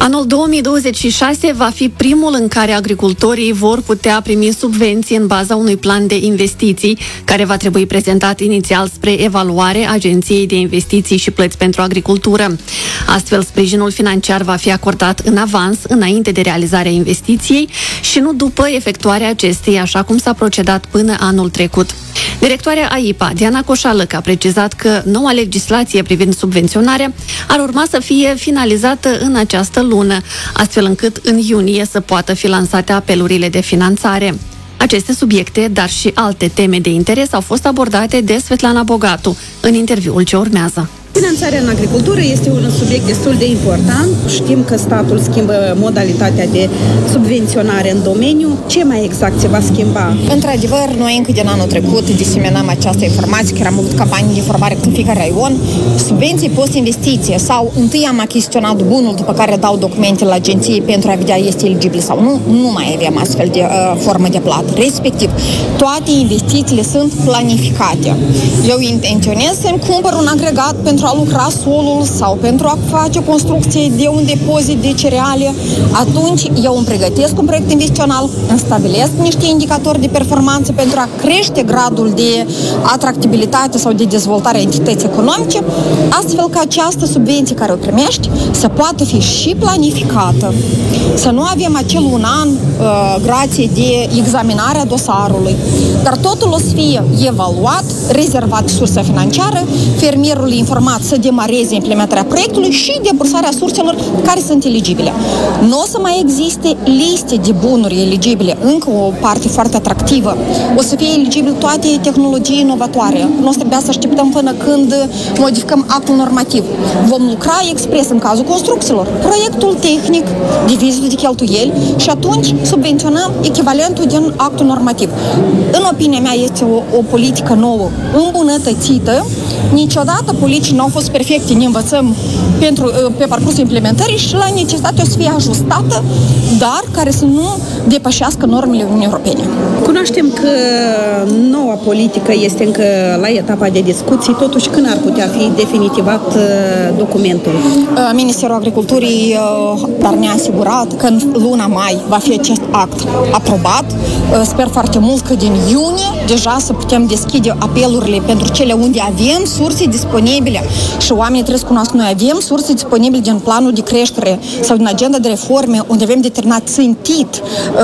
Anul 2026 va fi primul în care agricultorii vor putea primi subvenții în baza unui plan de investiții, care va trebui prezentat inițial spre evaluare Agenției de Investiții și Plăți pentru Agricultură. Astfel, sprijinul financiar va fi acordat în avans, înainte de realizarea investiției și nu după efectuarea acesteia, așa cum s-a procedat până anul trecut. Directoarea AIPA, Diana Coșalăc, a precizat că noua legislație privind subvenționarea ar urma să fie finalizată în această lună, astfel încât în iunie să poată fi lansate apelurile de finanțare. Aceste subiecte, dar și alte teme de interes, au fost abordate de Svetlana Bogatu în interviul ce urmează. Finanțarea în agricultură este un subiect destul de important. Știm că statul schimbă modalitatea de subvenționare în domeniu. Ce mai exact se va schimba? Într-adevăr, noi încă din anul trecut diseminăm această informație, că am avut campanii de informare în fiecare raion. Subvenții post-investiție sau întâi am achiziționat bunul, după care dau documente la agenție pentru a vedea este eligibil sau nu mai avem astfel de formă de plată. Respectiv, toate investițiile sunt planificate. Eu intenționez să-mi cumpăr un agregat pentru a lucra solul sau pentru a face construcție de un depozit de cereale, atunci eu îmi pregătesc un proiect investițional, îmi stabilesc niște indicatori de performanță pentru a crește gradul de atractibilitate sau de dezvoltare a entității economice, astfel că această subvenție care o primești să poată fi și planificată, să nu avem acel un an grație de examinarea dosarului, dar totul o să fie evaluat, rezervat sursa financiară, fermierul informat să demareze implementarea proiectului și debursarea surselor care sunt eligibile. Nu o să mai existe liste de bunuri eligibile, încă o parte foarte atractivă. O să fie eligibil toate tehnologii inovatoare. Nu o să trebuia să așteptăm până când modificăm actul normativ. Vom lucra expres în cazul construcțiilor. Proiectul tehnic, diviziul de cheltuieli și atunci subvenționăm echivalentul din actul normativ. În opinia mea este o politică nouă, îmbunătățită. Niciodată politicii nu au fost perfecte, ne învățăm pe parcursul implementării și la necesitate o să fie ajustată, dar care să nu depășească normele Uniunii Europene. Cunoaștem că noua politică este încă la etapa de discuții, totuși când ar putea fi definitivat documentul? Ministerul Agriculturii dar ne-a asigurat că în luna mai va fi acest act aprobat. Sper foarte mult că din iunie deja să putem deschide apelurile pentru cele unde avem surse disponibile și oamenii trebuie să cunoască. Noi avem surse disponibile din planul de creștere sau din agenda de reforme unde avem determinat țintit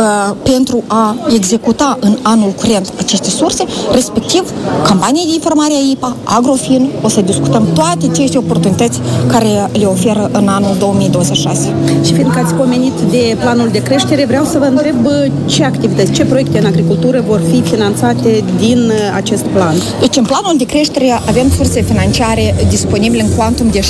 pentru a executa în anul curent aceste surse, respectiv campanii de informare a IPA, Agrofin, o să discutăm toate aceste oportunități care le oferă în anul 2026. Și fiindcă ați pomenit de planul de creștere, vreau să vă întreb ce activități, ce proiecte în agricultură vor fi finanțate din acest plan? Deci în planul de creștere avem surse financiare disponibile în cuantum de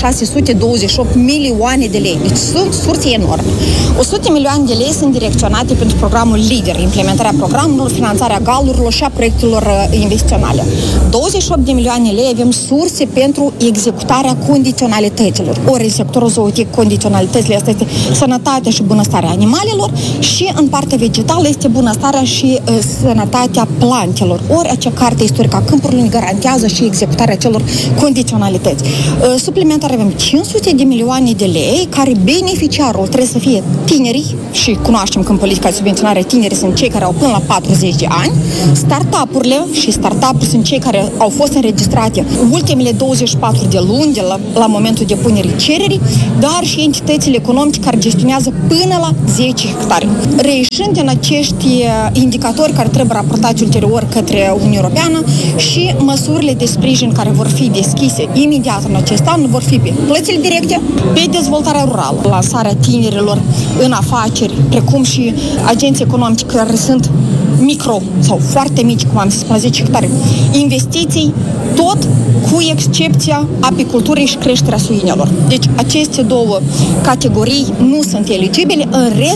628 milioane de lei. Deci sunt surse enorme. 100 milioane de lei sunt direcționate pentru programul LIDER, implementarea programelor, finanțarea galurilor și a proiectelor investiționale. 28 de milioane de lei avem surse pentru executarea condiționalităților. Ori în sectorul zootic condiționalitățile astea este sănătatea și bunăstarea animalelor și în partea vegetală este bunăstarea și sănătatea plantelor. Ori acea carte istorică a câmpurilor garantează și executarea celor condiționalități. Suplimentar avem 500 de milioane de lei care beneficiarul trebuie să fie tinerii și cunoaștem că în politica de subvenționare tinerii sunt cei care au până la 40 de ani, startup-urile și startup-uri sunt cei care au fost înregistrate ultimele 24 de luni de la momentul depunerii cererii, dar și entitățile economice care gestionează până la 10 hectare. Reieșind din acești indicatori care trebuie raportați ulterior către Uniunea Europeană și măsurile de sprijin care vor fi deschise imediat în acest an vor fi pe plățile directe, pe dezvoltarea rurală, lansarea tinerilor în afaceri, precum și agenții economici care sunt micro sau foarte mici, cum am zis, la 10 hectare. Investiții, tot cu excepția apiculturii și creșterea suinelor. Deci aceste două categorii nu sunt eligibile, în rest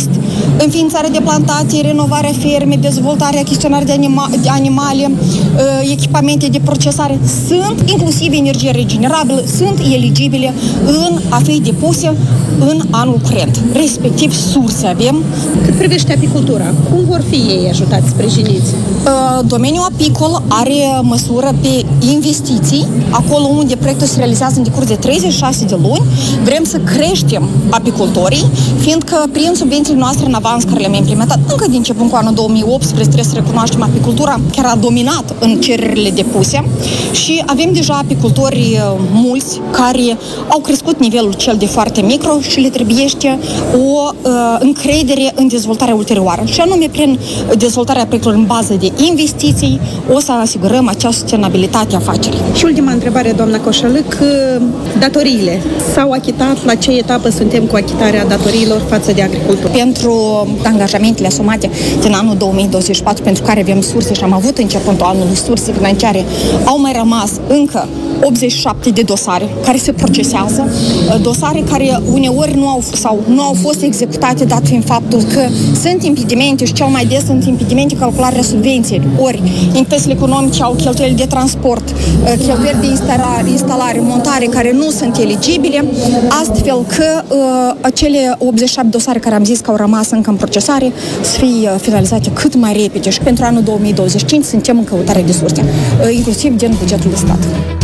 înființarea de plantații, renovarea ferme, dezvoltarea, achiziționarea de animale, echipamente de procesare, sunt inclusiv energie regenerabilă, sunt eligibile în a fi depuse în anul curent, respectiv surse avem. Cât privește apicultura, cum vor fi ei ajutați, sprijiniți? Domeniul apicol are măsură pe investiții, acolo unde proiectul se realizează în decurs de 36 de luni. Vrem să creștem apicultorii, fiindcă prin subvențiile noastre în avans care le-am implementat încă din început cu anul 2018, trebuie să recunoaștem, apicultura chiar a dominat în cererile depuse și avem deja apicultori mulți care au crescut nivelul cel de foarte micro și le trebuiește o încredere în dezvoltarea ulterioară. Și anume, prin dezvoltarea proiectelor în bază de investiții, o să asigurăm acea sustenabilitate a afacerii. Și ultima întrebare, doamna Coșalâc, datoriile. S-au achitat? La ce etapă suntem cu achitarea datoriilor față de agricultori? Pentru angajamentele asumate din anul 2024, pentru care avem surse și am avut începutul anului surse financiare, au mai rămas încă 87 de dosare care se procesează, dosare care uneori nu au fost executate, dat fiind faptul că sunt impedimente și cel mai des sunt impedimente calcularea subvenției. Ori, entitățile economice au cheltuieli de transport, cheltuieli de instalare, montare care nu sunt eligibile, astfel că acele 87 dosare care am zis că au rămas încă în procesare să fie finalizate cât mai repede și pentru anul 2025 suntem în căutare de surse, inclusiv din bugetul de stat.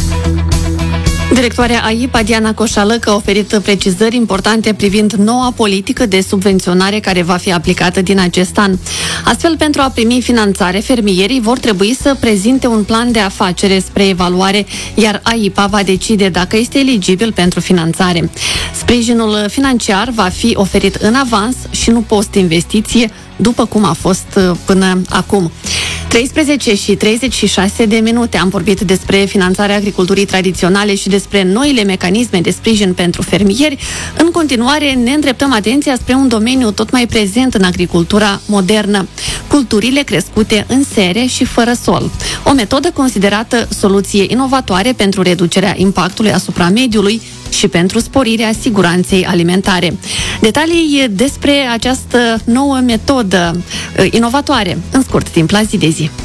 Directoarea AIPA, Diana Coșalăc, a oferit precizări importante privind noua politică de subvenționare care va fi aplicată din acest an. Astfel, pentru a primi finanțare, fermierii vor trebui să prezinte un plan de afacere spre evaluare, iar AIPA va decide dacă este eligibil pentru finanțare. Sprijinul financiar va fi oferit în avans și nu post-investiție, după cum a fost până acum. 13 și 36 de minute am vorbit despre finanțarea agriculturii tradiționale și despre noile mecanisme de sprijin pentru fermieri. În continuare ne îndreptăm atenția spre un domeniu tot mai prezent în agricultura modernă: culturile crescute în sere și fără sol. O metodă considerată soluție inovatoare pentru reducerea impactului asupra mediului și pentru sporirea siguranței alimentare. Detalii despre această nouă metodă inovatoare în scurt timp la Zi de Zi.